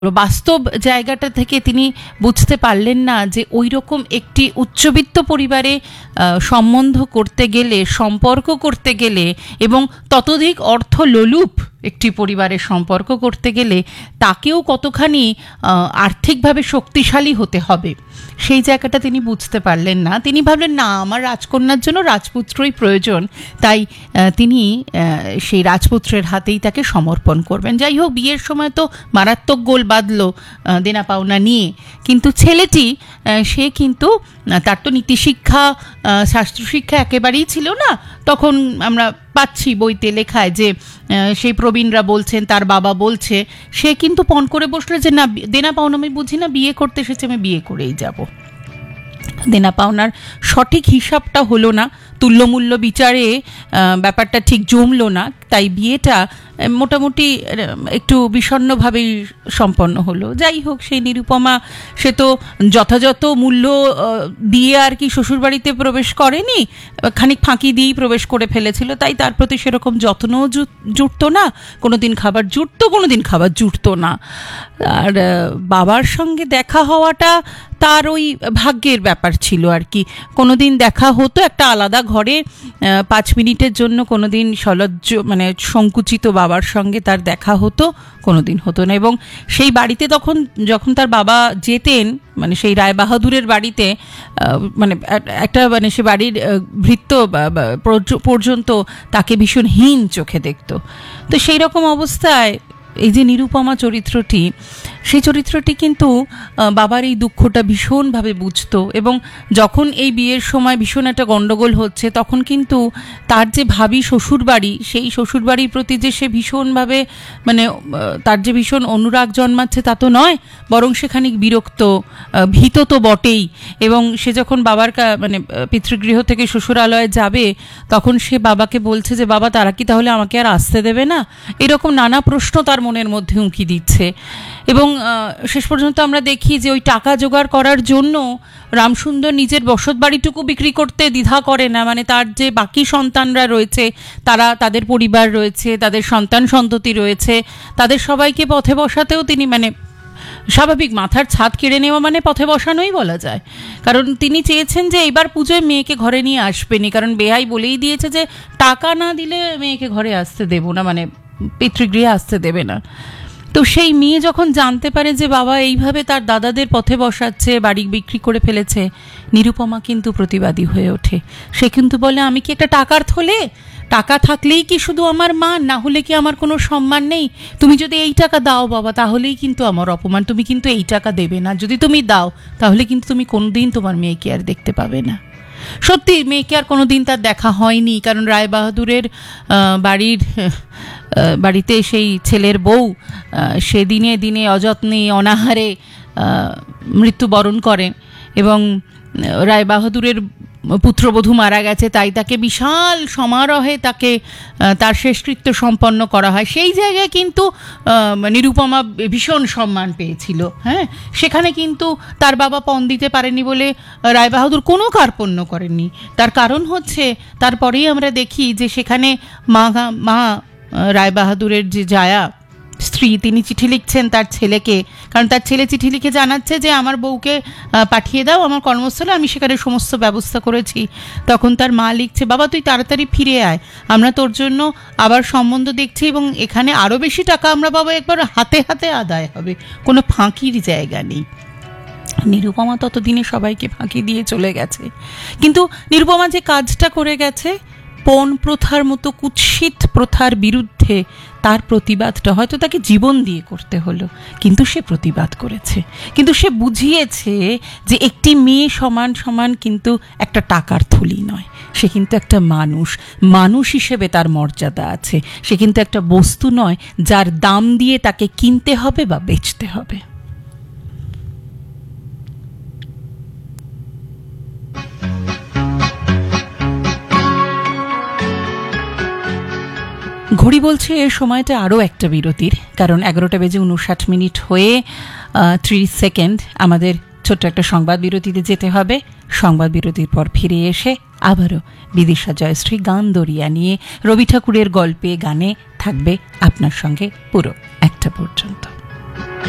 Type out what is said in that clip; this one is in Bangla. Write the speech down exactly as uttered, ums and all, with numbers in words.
বাস্তব জায়গাটা থেকে তিনি বুঝতে পারলেন না যে ওই রকম একটি উচ্চবিত্ত পরিবারে সম্বন্ধ করতে গেলে, সম্পর্ক করতে গেলে এবং ততোধিক অর্থলোলুপ একটি পরিবারের সম্পর্ক করতে গেলে তাকেও কতখানি আর্থিকভাবে শক্তিশালী হতে হবে, সেই জায়গাটা তিনি বুঝতে পারলেন না। তিনি ভাবলেন না, আমার রাজকন্যার জন্য রাজপুত্রই প্রয়োজন, তাই তিনি সেই রাজপুত্রের হাতেই তাকে সমর্পণ করবেন। যাই হোক, বিয়ের সময় তো মারাত্মক গোল বাঁধল দেনা পাওনা নিয়ে, কিন্তু ছেলেটি সে কিন্তু তার তো নীতিশিক্ষা, শাস্ত্রশিক্ষা একেবারেই ছিল না। তখন আমরা পাচ্ছি বইতে লেখায় যে সেই প্রবীণরা বলছেন, তার বাবা বলছে, সে কিন্তু পণ করে বসলো যে না, দেনা পাওনা আমি বুঝি না, বিয়ে করতে এসেছে, আমি বিয়ে করেই যাব। দেনা পাওনার সঠিক হিসাবটা হলো না, তুল্যমূল্য বিচারে ব্যাপারটা ঠিক জমলো না, তাই বিয়েটা মোটামুটি একটু বিষণ্ণভাবেই সম্পন্ন হলো। যাই হোক, সেই নিরুপমা সে তো যথাযথ মূল্য দিয়ে আর কি শ্বশুরবাড়িতে প্রবেশ করেনি, খানিক ফাঁকি দিয়েই প্রবেশ করে ফেলেছিল, তাই তার প্রতি সেরকম যত্নও জুটতো না। কোনো দিন খাবার জুটতো, কোনো দিন খাবার জুটতো না। আর বাবার সঙ্গে দেখা হওয়াটা তার ওই ভাগ্যের ব্যাপার ছিল আর কি। কোনো দিন দেখা হতো একটা আলাদা ঘরে পাঁচ মিনিটের জন্য, কোনো দিন সলজ্জ মানে সংকুচিত বাবার সঙ্গে তার দেখা হতো, কোনো দিন হতো না। এবং সেই বাড়িতে তখন যখন তার বাবা যেতেন, মানে সেই রায়বাহাদুরের বাড়িতে, মানে একটা মানে সে বাড়ির ভৃত্য পর্যন্ত তাকে ভীষণ হীন চোখে দেখত। তো সেই রকম অবস্থায় এই যে নিরুপমা চরিত্রটি, সেই চরিত্রটি কিন্তু বাবার এই দুঃখটা ভীষণভাবে বুঝতো। এবং যখন এই বিয়ের সময় ভীষণ একটা গণ্ডগোল হচ্ছে, তখন কিন্তু তার যে ভাবি শ্বশুরবাড়ি, সেই শ্বশুরবাড়ির প্রতি যে সে ভীষণভাবে মানে তার যে ভীষণ অনুরাগ জন্মাচ্ছে তা তো নয়, বরং সেখানে বিরক্ত, ভীত তো বটেই। এবং সে যখন বাবার মানে পিতৃগৃহ থেকে শ্বশুরালয়ে যাবে, তখন সে বাবাকে বলছে যে বাবা, তারা কি তাহলে আমাকে আর আসতে দেবে না? এরকম নানা প্রশ্ন তার মনের মধ্যে উঁকি দিচ্ছে। এবং শেষ পর্যন্ত আমরা দেখি যে ওই টাকা জোগাড় করার জন্য রামসুন্দর নিজের বসত বাড়িটুকু বিক্রি করতে দ্বিধা করে না। মানে তার যে বাকি সন্তানরা রয়েছে, তারা তাদের পরিবার রয়েছে, তাদের সন্তান সন্ততি রয়েছে, তাদের সবাইকে পথে বসাতেও তিনি মানে স্বাভাবিক মাথার ছাদ কেড়ে নেওয়া মানে পথে বসানোই বলা যায়। কারণ তিনি চেয়েছেন যে এবার পুজোয় মেয়েকে ঘরে নিয়ে আসবেনি, কারণ বেহাই বলেই দিয়েছে যে টাকা না দিলে মেয়েকে ঘরে আসতে দেব না, মানে পিতৃগৃহে আসতে দেবে না। তো সেই মেয়ে যখন জানতে পারে যে বাবা এইভাবে তার দাদাদের পথে বসাচ্ছে, বাড়ি বিক্রি করে ফেলেছে, নিরুপমা কিন্তু প্রতিবাদী হয়ে ওঠে। সে কিন্তু বলে, আমি কি একটা টাকার থলে? টাকা থাকলেই কি শুধু আমার মান, না হলে কি আমার কোনো সম্মান নেই? তুমি যদি এই টাকা দাও বাবা, তাহলেই কিন্তু আমার অপমান, তুমি কিন্তু এই টাকা দেবে না। যদি তুমি দাও, তাহলে কিন্তু তুমি কোনোদিন তোমার মেয়েকে আর দেখতে পাবে না। সত্যি মেয়েকে আর কোনো দিন তার দেখা হয়নি, কারণ রায়বাহাদুরের বাড়ির বাড়িতে সেই ছেলের বউ সে দিনে দিনে অযত্নে অনাহারে মৃত্যুবরণ করেন। এবং রায়বাহাদুরের পুত্রবধূ মারা গেছে, তাই তাকে বিশাল সমারোহে তাকে তার শেষকৃত্য সম্পন্ন করা হয়। সেই জায়গায় কিন্তু নিরুপমা ভীষণ সম্মান পেয়েছিল। হ্যাঁ, সেখানে কিন্তু তার বাবা পণ দিতে পারেনি বলে রায়বাহাদুর কোনো কার্পণ্য করেননি। তার কারণ হচ্ছে, তারপরেই আমরা দেখি যে সেখানে মা মা রায়বাহাদুরের যে জায়া স্ত্রী, তিনি চিঠি লিখছেন তার ছেলেকে, কারণ তার ছেলে চিঠি লিখে জানাচ্ছে যে আমার বউকে পাঠিয়ে দাও আমার কর্মস্থলে, আমি সেখানে সমস্ত ব্যবস্থা করেছি। তখন তার মা লিখছে, বাবা তুই তাড়াতাড়ি ফিরে আয়, আমরা তোর জন্য আবার সম্বন্ধ দেখছি, এবং এখানে আরও বেশি টাকা আমরা বাবা একবার হাতে হাতে আদায় হবে, কোনো ফাঁকির জায়গা নেই। নিরুপমা ততদিনে সবাইকে ফাঁকি দিয়ে চলে গেছে, কিন্তু নিরুপমা যে কাজটা করে গেছে, পণ প্রথার মতো কুৎসিত প্রথার বিরুদ্ধে তার প্রতিবাদটা হয়তো তাকে জীবন দিয়ে করতে হলো, কিন্তু সে প্রতিবাদ করেছে। কিন্তু সে বুঝিয়েছে যে একটি মেয়ে সমান সমান কিন্তু একটা টাকার থলি নয়, সে কিন্তু একটা মানুষ, মানুষ হিসেবে তার মর্যাদা আছে। সে কিন্তু একটা বস্তু নয় যার দাম দিয়ে তাকে কিনতে হবে বা বেচতে হবে। ঘড়ি বলছে এর সময়টা আরও একটা বিরতির, কারণ এগারোটা বেজে উনষাট মিনিট হয়ে ত্রিশ সেকেন্ড আমাদের ছোট্ট একটা সংবাদ বিরতিতে যেতে হবে। সংবাদ বিরতির পর ফিরে এসে আবারও বিদিশা জয়শ্রী গান দরিয়া নিয়ে রবি ঠাকুরের গল্পে গানে থাকবে আপনার সঙ্গে পুরো একটা পর্যন্ত।